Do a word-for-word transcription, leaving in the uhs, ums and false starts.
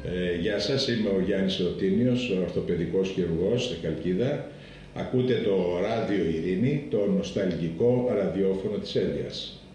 Ε, γεια σας, είμαι ο Γιάννης Ρωτίνιος, ορθοπαιδικός χειρουργός στη Χαλκίδα. Ακούτε το Ράδιο Ειρήνη, το νοσταλγικό ραδιόφωνο της Έλβειας.